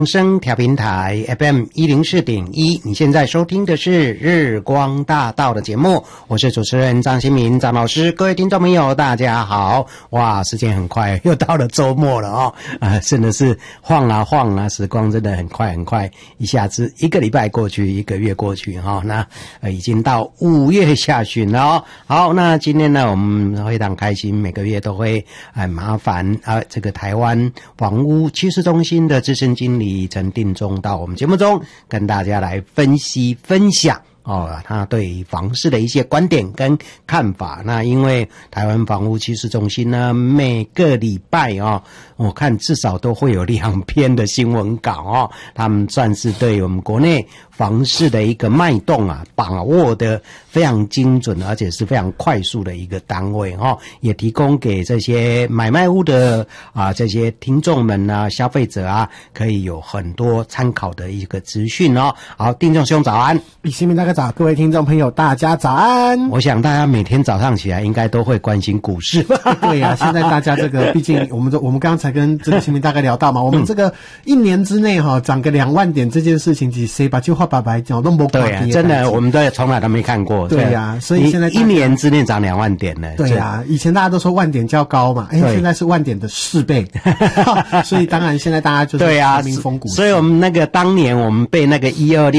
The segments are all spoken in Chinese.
声调频台 FM104.1，你现在收听的是日光大道的节目，我是主持人张新民张老师。各位听众朋友大家好，哇，时间很快又到了周末了哦，真的是晃啊晃啊，时光真的很快很快，一下子一个礼拜过去，一个月过去哈，那已经到5月下旬了哦。好，那今天呢我们非常开心，每个月都会麻烦这个台湾房屋趋势中心的资深经理陈定中到我们节目中跟大家来分析分享他对房市的一些观点跟看法。那因为台湾房屋趋势中心呢，每个礼拜我看至少都会有2篇的新闻稿他们算是对我们国内房市的一个脉动把握的非常精准，而且是非常快速的一个单位也提供给这些买卖屋的这些听众们消费者可以有很多参考的一个资讯好，定中兄早安。 新民大哥早，各位听众朋友大家早安。 我想大家每天早上起来应该都会关心股市。 对呀，现在大家这个毕竟我们刚才跟这个新民大哥聊到嘛，我们这个1年之内涨个2万点这件事情，谁把句话白白讲都没看。 对啊，真的我们都从来都没看过。 对呀，所以现在 1年之内涨2万点呢。 对呀，以前大家都说万点较高嘛，现在是万点的4倍。所以当然现在大家就是全民疯股市。 所以我们那个当年我们被那个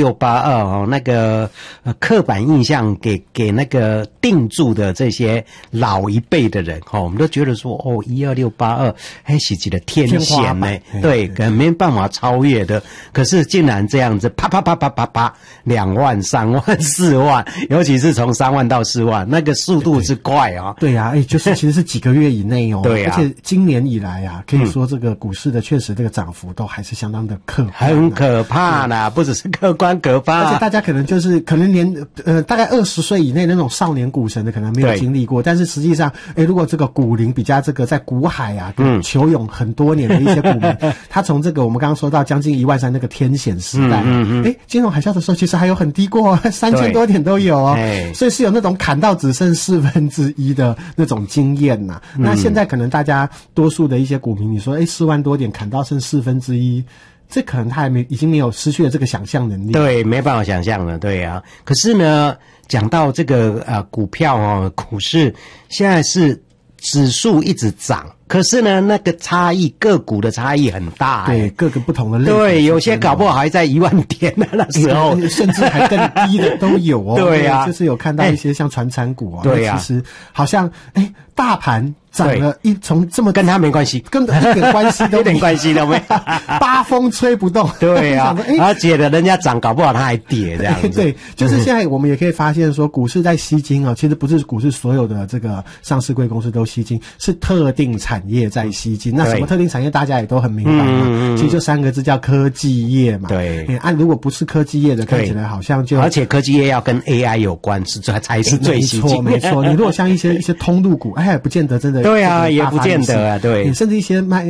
12682那个刻板印象给那个定住的这些老一辈的人我们都觉得说12682是一个天险呢，对，可能没办法超越的。可是竟然这样子啪啪啪啪啪啪2万3万4万，尤其是从3万到4万，那个速度之快对啊，就是其实是几个月以内对啊， 而且今年以来可以说这个股市的确实这个涨幅都还是相当的可怕， 很可怕啦，不只是客观可怕， 而且大家可能连大概20岁以内那种少年股神的可能没有经历过，但是实际上如果这个股龄比较这个在股海求泳很多年的一些股民，他从这个我们刚刚说到将近1万3那个天险时代金融海啸的时候其实还有很低过3000多点都有所以是有那种砍到只剩1/4的那种经验那现在可能大家多数的一些股民，你说4万多点砍到剩1/4，这可能他已经没有失去了这个想象能力。 对，没办法想象了，对啊。可是呢，讲到这个股票股市现在是指数一直涨，可是呢，那个差异个股的差异很大对，各个不同的类。 对，有些搞不好还在1万点的那时候， 甚至还更低的都有对啊， 就是有看到一些像传产股对啊， 其实好像大盘涨了从这么跟他没关系， 跟一点关系都一点关系都没有， 八风吹不动。 对啊，而且的人家涨，搞不好他还跌这样子。 对，就是现在我们也可以发现说，股市在吸金其实不是股市所有的这个上市柜公司都吸金，是特定产业在吸金。那什么特定产业大家也都很明白嘛，其实就3个字叫科技业嘛。 对， 如果不是科技业的，看起来好像就而且科技业要跟 AI 有关，才是最吸金。 没错。你如果像一些通路股，不见得真的。 对啊，也不见得对， 甚至一些卖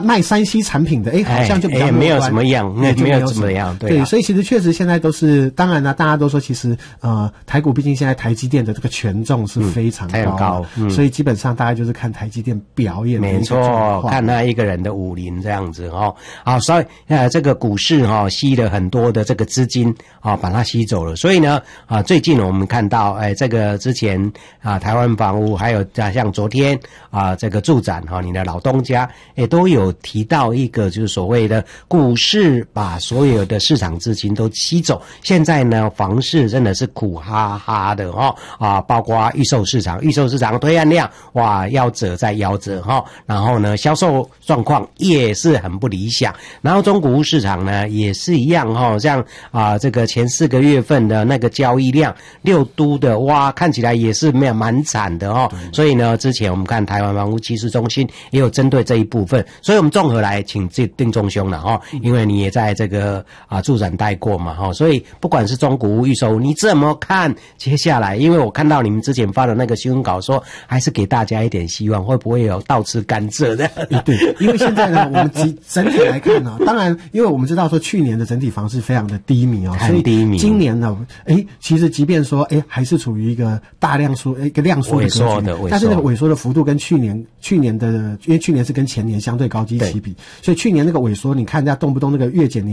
3C 产品的，好像就比较没有什么样，没有什么样， 对，所以其实确实现在都是，当然了，大家都说其实台股毕竟现在台积电的这个权重是非常高，所以基本上大家就是看台积电表演的一个状况， 没错，看他一个人的武林这样子好，所以这个股市吸了很多的这个资金把它吸走了，所以呢最近我们看到这个之前台湾房屋还有像昨天这个住展你的老东家也都有提到一个就是所谓的股市把所有的市场资金都吸走，现在呢房市真的是苦哈哈的包括预售市场推案量哇夭折再夭折然后呢销售状况也是很不理想，然后中古屋市场呢也是一样像这个前4个月份的那个交易量6都的哇看起来也是蛮惨的所以呢之前我们看台湾房屋趋势中心也有针对这一部分，所以我们综合来请定中兄了因为你也在这个住展待过嘛所以不管是中古屋预售屋，你怎么看接下来？因为我看到你们之前发的那个新闻稿说还是给大家一点希望，会不会有倒吃吃甘蔗的。 对，因为现在呢，我们整体来看呢，当然，因为我们知道说去年的整体房市非常的低迷哦， 很低迷。 今年呢，其实即便说还是处于一个大量缩一个量缩的格局，但是那个萎缩的幅度跟去年的，因为去年是跟前年相对高基期比，所以去年那个萎缩，你看人家动不动那个月减